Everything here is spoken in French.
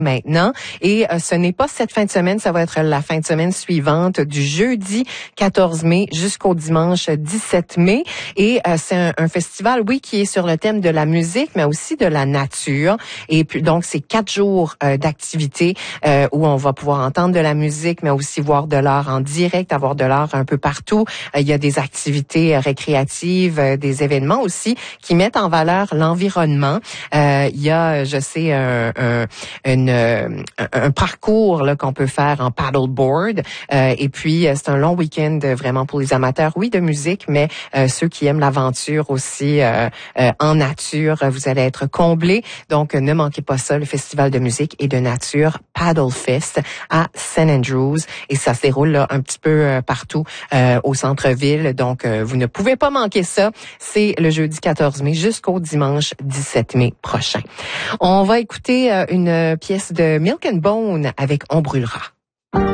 maintenant. Et ce n'est pas cette fin de semaine, ça va être la fin de semaine suivante, du jeudi 14 mai jusqu'au dimanche 17 mai. Et c'est un festival, oui, qui est sur le thème de la musique, mais aussi de la nature. Et puis donc, c'est 4 jours d'activité où on va pouvoir entendre de la musique, mais aussi voir de l'art en direct, avoir de l'art un peu partout. Il y a des activités récréatives, des événements aussi qui mettent en valeur l'environnement. Il y a, je sais, un parcours là qu'on peut faire en paddleboard. Et puis, c'est un long week-end vraiment pour les amateurs, oui, de musique, mais ceux qui aiment l'aventure aussi en nature, vous allez être comblés. Donc, ne manquez pas ça, le Festival de musique et de nature Paddle Fest à St. Andrews. Et ça se déroule là, un petit peu partout au centre-ville. Donc, vous ne pouvez pas manquer ça. C'est le jeudi 14 mai jusqu'au dimanche 17 mai prochain. On va écouter une pièce de Milk and Bone avec On brûlera.